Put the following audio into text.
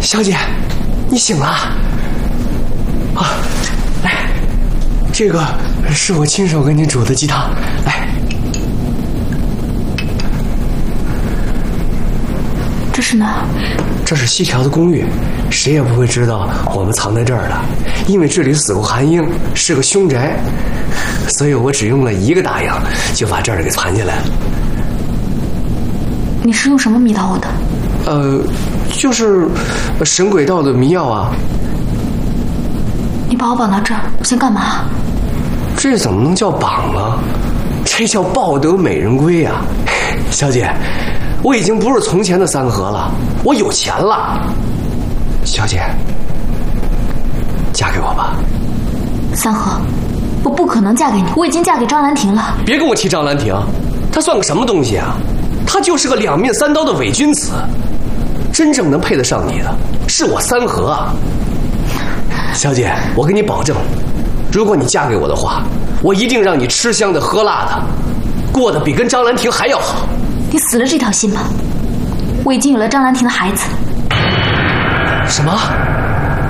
小姐，你醒了啊！来，这个是我亲手给你煮的鸡汤，来。 这是哪？ 这是西条的公寓，谁也不会知道我们藏在这儿的，因为这里死过韩英，是个凶宅，所以我只用了1个打印就把这儿给藏起来了。 你是用什么迷倒我的？ 就是神鬼道的迷药啊。 你把我绑到这儿，想干嘛？ 这怎么能叫绑呢？这叫抱得美人归呀！小姐，我已经不是从前的三河了，我有钱了。小姐，嫁给我吧。 三河，我不可能嫁给你，我已经嫁给张兰亭了。 别跟我提张兰亭，她算个什么东西啊？她就是个2面3刀的伪君子，真正能配得上你的是我三河啊！小姐，我给你保证，如果你嫁给我的话，我一定让你吃香的喝辣的，过得比跟张兰亭还要好。 你死了这条心吧！我已经有了张兰亭的孩子。 什么？